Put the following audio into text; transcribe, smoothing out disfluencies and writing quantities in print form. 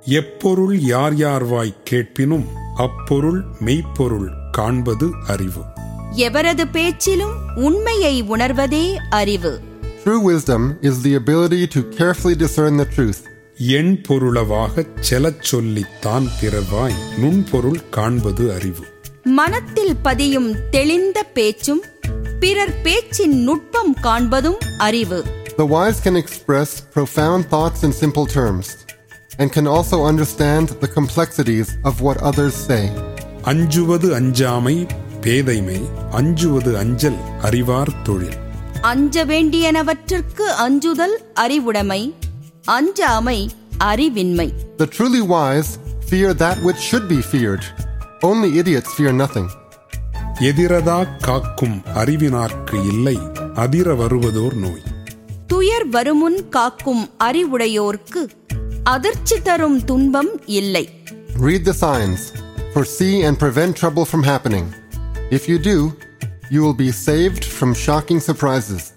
எப்பொருள் யார் யார்வாய் கேட்பினும் அப்பொருள் மெய்ப்பொருள் காண்பது அறிவு. எவரது பேச்சிலும் உண்மையை உணர்வதே அறிவு. True wisdom is the ability to carefully discern the truth. எண் பொருளவாகச் செலச் சொல்லித்தான் பிறவாய் நுண்பொருள் காண்பது அறிவு. மனத்தில் பதியும் தெளிந்த பேச்சும் பிறர் பேச்சின் நுட்பம் காண்பதும் அறிவு. The wise can express profound thoughts in simple terms and can also understand the complexities of what others say. அஞ்சுவது அஞ்சாமை பேதைமை, அஞ்சுவது அஞ்சல் அறிவார் தொழில். அஞ்ச வேண்டியனவற்றிற்கு அஞ்சுதல் அறிவுடைமை, அஞ்சாமை அறிவின்மை. The truly wise fear that which should be feared. Only idiots fear nothing. எதிரதா காக்கும் அறிவினார்க்கு இல்லை அதிர வருவதோர் நோய். துயர் வருமுன் காக்கும் அறிவுடையோர்க்கு அதிர்ச்சி தரும் துன்பம் இல்லை. Read the signs, foresee and prevent trouble from happening. If you do, you will be saved from shocking surprises.